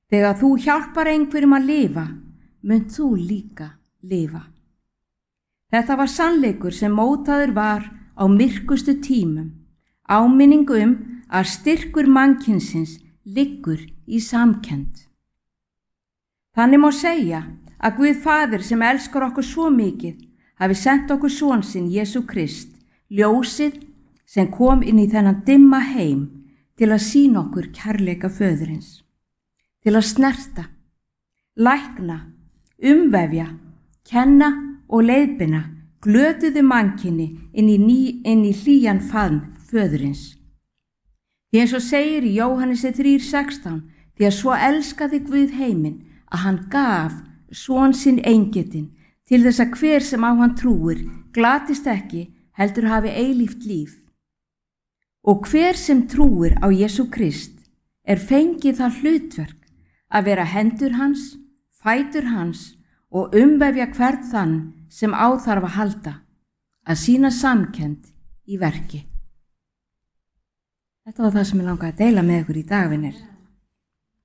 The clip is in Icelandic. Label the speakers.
Speaker 1: Þegar þú hjálpar einhverjum að lifa, munt þú líka lifa. Þetta var sannleikur sem mótaður var á myrkustu tímum, áminning að styrkur mannkynsins liggur í samkennd. Þannig má segja að Guð Faðir sem elskar okkur svo mikið hafi sent okkur son sinn Jesú Krist, ljósið sem kom inn í þennan dimma heim til að sýna okkur kærleika föðurins, til að snerta, lækna, umvefja, kenna og leiðbeina glötuðu mannkyni inn í hlýjan faðm föðurins. Því eins og segir í Jóhannesi 3:16, því að svo elskaði Guð heiminn að hann gaf son sinn eingetinn til þess að hver sem á hann trúir glatist ekki heldur hafi eilíft líf. Og hver sem trúir á Jesú Krist fengið það hlutverk að vera hendur hans, fætur hans og umvefja hvern þann sem á þarf að halda, að sýna samkennd í verki. Þetta var það sem ég langaði að deila með ykkur í dag, vinir.